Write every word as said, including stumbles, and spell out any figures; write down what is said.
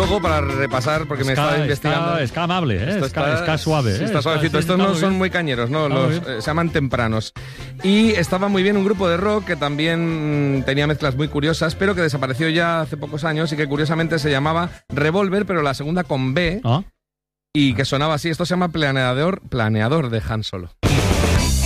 luego para repasar, porque me Ska, estaba investigando. Ska, ska amable, ¿eh? Esto Ska, ska suave. Sí, ¿eh? está suavecito. Sí, Estos está no muy son bien. muy cañeros, no, Está los, muy bien. eh, se llaman tempranos. Y estaba muy bien un grupo de rock que también mm, tenía mezclas muy curiosas, pero que desapareció ya hace pocos años y que curiosamente se llamaba Revolver, pero la segunda con B, ¿Ah? y que sonaba así. Esto se llama Planeador, Planeador de Han Solo.